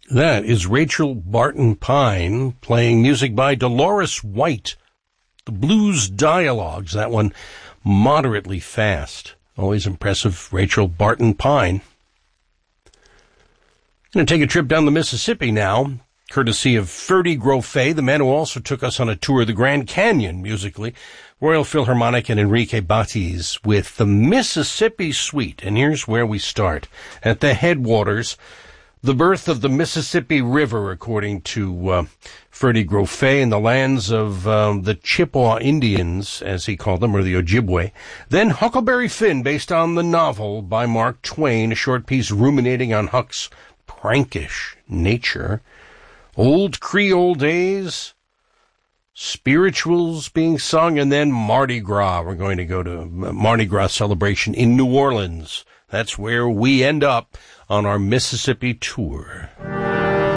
That is Rachel Barton Pine playing music by Dolores White. The Blues Dialogues, that one moderately fast. Always impressive, Rachel Barton Pine. Going to take a trip down the Mississippi now, courtesy of Ferdy Grofé, the man who also took us on a tour of the Grand Canyon musically. Royal Philharmonic and Enrique Batiz with the Mississippi Suite. And here's where we start. At the headwaters, the birth of the Mississippi River, according to Ferdy Grofé, in the lands of the Chippewa Indians, as he called them, or the Ojibwe. Then Huckleberry Finn, based on the novel by Mark Twain, a short piece ruminating on Huck's prankish nature. Old Creole days, spirituals being sung, and then Mardi Gras. We're going to go to Mardi Gras celebration in New Orleans. That's where we end up on our Mississippi tour.